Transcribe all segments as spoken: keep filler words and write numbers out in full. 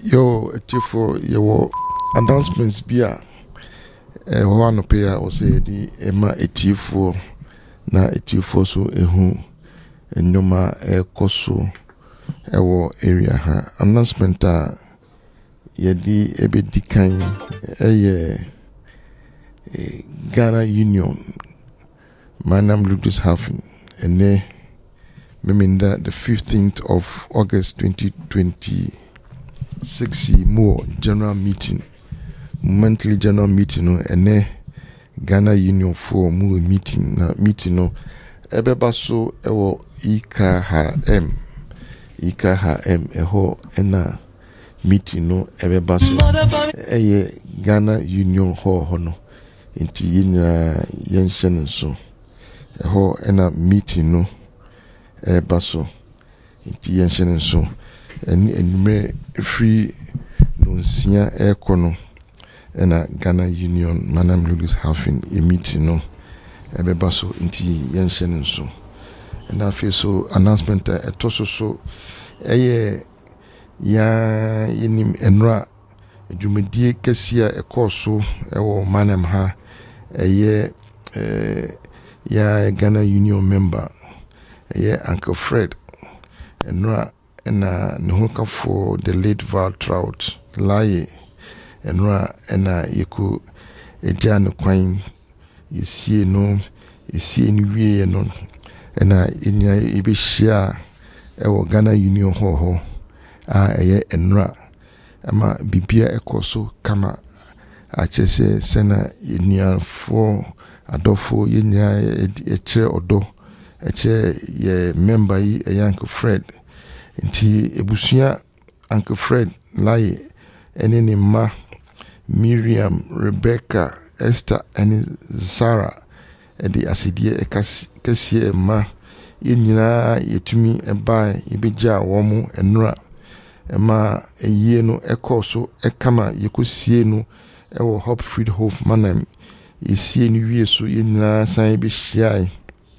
Yo, Chifo, your announcements be a one pair or say the Emma Etifo na Etifo so ehu enyoma ekoso ewo area ha announcement a yedi ebedi kan eye Ghana Union Manam Ludwig Hafen ene meminda the fifteenth of August twenty twenty-six more general meeting monthly general meeting no ene Ghana Union for more meeting na meeting no ebeba so ewo I K H M I K H M eho ena meeting no ebeba so eye Ghana Union ho ho no inti yina yenshen so eho ena meeting no eba so inti yenshen so eni enime free no nsia ekono ena Ghana Union Manam Ludwig Hafen a meeting no ebeba so inti yenshen so ena fe so announcement etoso so eye ya yenim enra edwumedie kesia ekoso ewo Manam ha eye eh ya Ghana Union member eye Uncle Fred enra ena nehoka for the late Val Trout laye enra ena yeku eja no kwan yesie no yesie ni wie no ena enya ebehia ewo Ghana Union ho ho a eye enra ama bibia ekoso kama achese sena yenia for adofo yenya eche odo eche ye member yi e Uncle Fred nti ebusua Uncle Fred laye ene ne ma Miriam, Rebecca, Esther and Sarah edi asidie ekasi ma yenyina yetumi eba ibeja womu enra ema eyie no ekoso ekama yekosie no ewo Hopfried Hof Manam yesie no wie so yenyina san be hia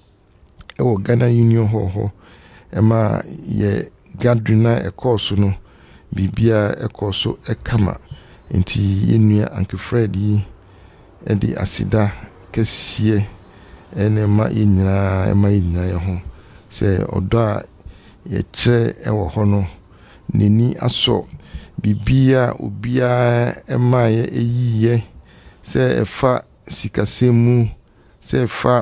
ewo Ghana Union ho ho ema ye gadrina ekoso no bibia ekoso ekama nti yenua Uncle Fred yi edi asida kesie ene ma yenyina ema yenyina ye ho se odo a ye kire ewo ho no neni aso bibia obia ema ye eyiye se efa sikasemu se efa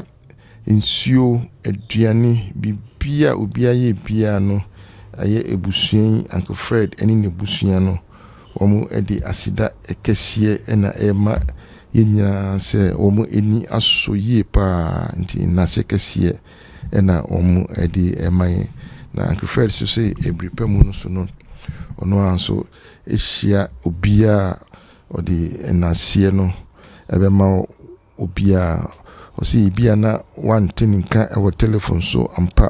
nsuo aduane bibia obia ye bia no aye ebusuan Uncle Fred eni ne busuan no omo edi asida ekesie ena ema yenya se omo eni aso yie pa nti na se kesie ena omo edi ema ye na Uncle Fred so se ebripemu no so no ono anso ehia obia odi enasie no ebema obia osi bia na one tin nka ewo telephone so ampa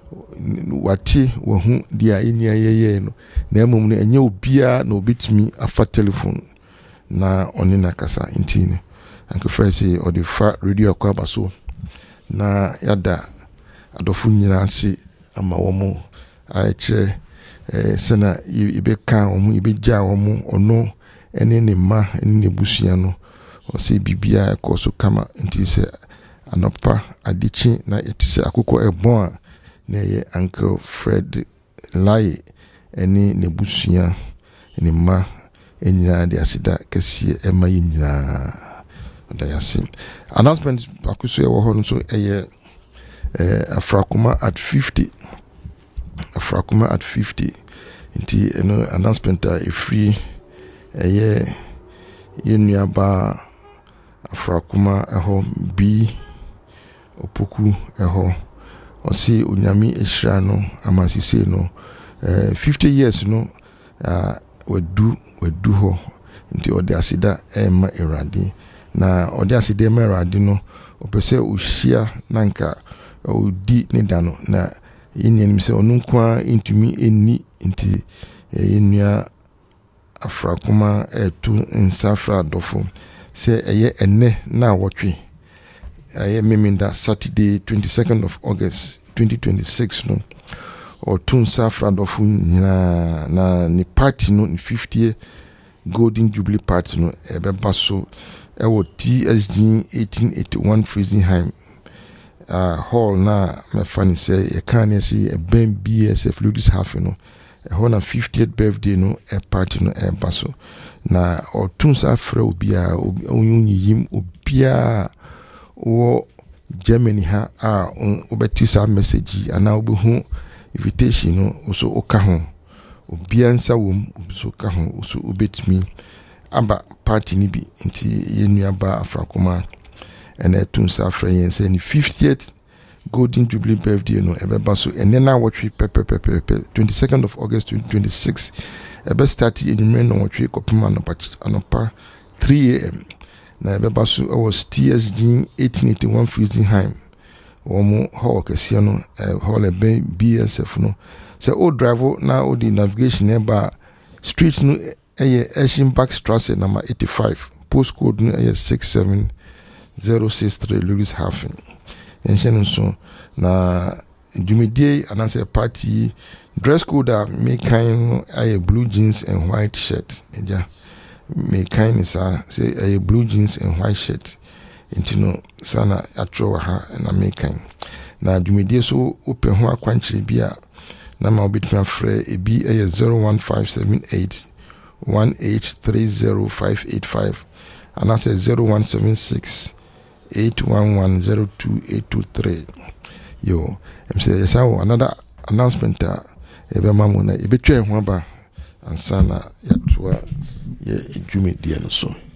wati wohu dia enia yeye no na emom no enye obia na obitumi afa telephone na oni na kasa intini Uncle Fred say odi fa radio akwa so na yada adofo nyina ase ama womo aiche eh sena ibeka womo ibeja womo ono ene ne ma ene ne busua no osi bibia ekoso kama nti se anopa adichi na etise akoko ebon a na ye Uncle Fred laye eni ne busua eni ma enyina de asida kesie ema yenyina da yasim announcement akuso ye wo ho nso eye eh Afrakuma at fifty Afrakuma at fifty nti eno announcement a free eye yenua ba Afrakuma eho bi opoku eho osi unyami ehira no amasise no eh fifty years no uh, wedu wedu ho nti ode asida ema erade na ode asida ema erade no opese uhia nanka odi ne dano na yenyen se onunkwa intumi eni nti yenua Afrakuma etu nsafra dofo se eye enne na wotwe aye meminda Saturday twenty-second of August twenty twenty-six no ɔto nsa afra dɔfo nyinaa na ne party no ne fiftieth Golden Jubilee Party no ɛbɛba so ɛwɔ T S G eighteen eighty-one Friesenheim uh, hall na mɛfa ne sɛ yɛka ne sɛ ɛbɛn B S F Ladies Half no ɛhɔ na fiftieth birthday no ɛ party no ɛba so na ɔto nsa afra obiara onyiyim obiara wɔ Germany ha a wobɛti saa message ana wobɛhu invitation no so oka ho obiara nsa wom so ka ho so obetumi aba party ni bi nti yenu aba afrakoma ɛna ɛto nsa afra yɛn sɛ ni fiftieth Golden Jubilee birthday no ɛbɛba so ɛnɛ na wɔtwe pɛpɛpɛpɛ twenty-second of August twenty twenty-six ɛbɛ start enumere na wɔtwe kɔpema anopa anopa three a m na ɛbɛba so ɛwɔ T S G eighteen eighty-one Friesenheim wɔn hall kɛseɛ no hall ɛbɛn B S F no sɛ o drive na o di navigation ɛba street no ɛyɛ Eschenbach Strasse number eighty-five postcode no ɛyɛ six seven zero six three Lewis Hafen yɛnhyɛ no nso na dwumadie anaasɛ party dress code a mekan no ɛyɛ blue jeans and white shirt ɛgya mekan ne saa sɛ ɛyɛ blue jeans and white shirt nti no saa na atwerɛ wɔ ha na mekan na dwumadie so wopɛ ho akwankyerɛ bi a na ma obetumi afrɛ ebi ɛyɛ zero one five seven eight one eight three zero five eight five anaasɛ zero one seven six eight one one zero two eight two three. Yo, I'm saying yes, another announcement a ɛbɛma mo na ebetwa ho aba ansa na yɛtoa yɛ edwumadie no so.